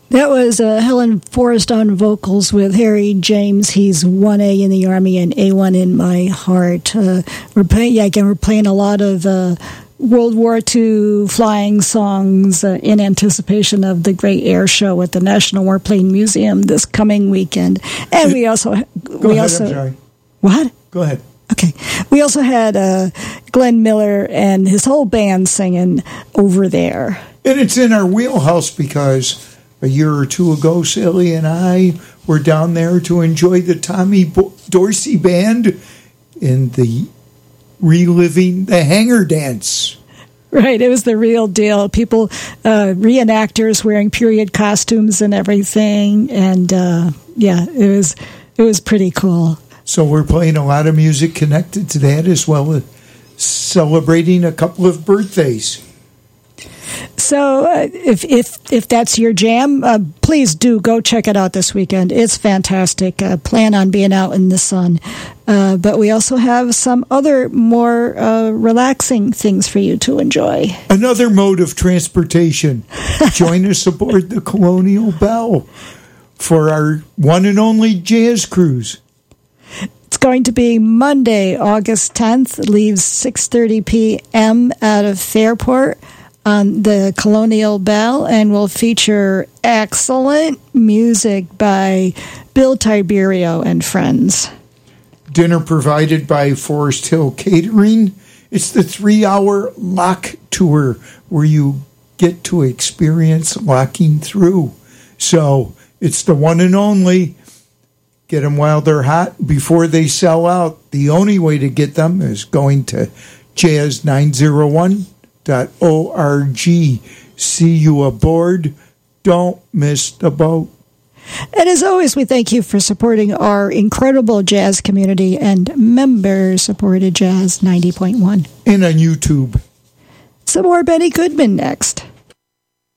That was Helen Forrest on vocals with Harry James. He's 1A in the Army and A1 in my heart. We're playing a lot of World War II flying songs in anticipation of the Great Air Show at the National Warplane Museum this coming weekend. And we also... I'm sorry. What? Go ahead. Okay. We also had Glenn Miller and his whole band singing Over There. And it's in our wheelhouse because a year or two ago, Sally and I were down there to enjoy the Tommy Dorsey Band in the reliving the Hanger Dance. Right, it was the real deal. People, reenactors wearing period costumes and everything, and it was pretty cool. So we're playing a lot of music connected to that, as well as celebrating a couple of birthdays. So if that's your jam, please do go check it out this weekend. It's fantastic. Plan on being out in the sun. But we also have some other more relaxing things for you to enjoy. Another mode of transportation. Join us aboard the Colonial Belle for our one and only jazz cruise. It's going to be Monday, August 10th. Leaves 6:30 p.m. out of Fairport on the Colonial Belle, and will feature excellent music by Bill Tiberio and friends. Dinner provided by Forest Hill Catering. It's the 3-hour lock tour where you get to experience locking through. So it's the one and only. Get them while they're hot before they sell out. The only way to get them is going to jazz901.org. See you aboard. Don't miss the boat. And as always, we thank you for supporting our incredible jazz community and member-supported Jazz 90.1. And on YouTube. Some more Benny Goodman next.